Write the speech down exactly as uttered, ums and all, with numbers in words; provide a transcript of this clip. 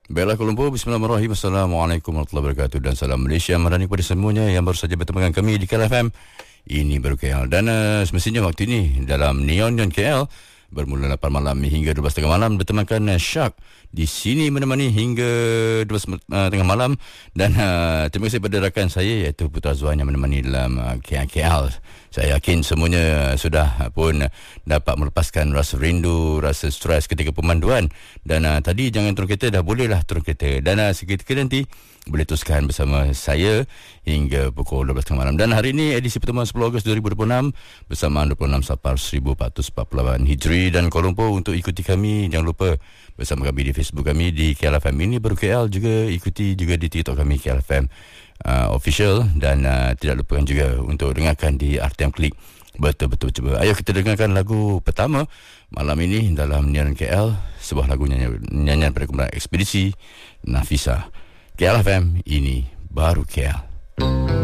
Baiklah Kuala Lumpur, bismillahirrahmanirrahim. Assalamualaikum warahmatullahi wabarakatuh dan salam Malaysia. Merani kepada semuanya yang baru saja bertemu dengan kami di K L F M. Ini baru K L dan uh, semestinya waktu ini dalam Neon Neon K L bermula lapan malam hingga dua belas tiga puluh malam bertemankan uh, Shark di sini menemani hingga dua belas tiga puluh malam dan uh, terima kasih kepada rakan saya iaitu Putra Zuan yang menemani dalam uh, K L K L. Saya yakin semuanya sudah pun dapat melepaskan rasa rindu, rasa stres ketika pemanduan. Dan uh, tadi jangan turun kereta, dah bolehlah turun kereta. Dan uh, seketika nanti boleh teruskan bersama saya hingga pukul dua belas malam. Dan hari ini edisi pertemuan sepuluh Ogos dua ribu dua puluh enam bersamaan dua puluh enam Safar seribu empat ratus empat puluh lapan Hijri. Dan Kuala Lumpur untuk ikuti kami, jangan lupa bersama kami di Facebook kami di K L F M ini baru K L, juga ikuti juga di TikTok kami K L F M Uh, official dan uh, tidak lupakan juga untuk dengarkan di R T M Klik. Betul-betul cuba. Ayo kita dengarkan lagu pertama malam ini dalam Neon K L, sebuah lagu nyanyian, nyanyian pada kumpulan Ekspedisi Nafisa. K L F M ini baru K L.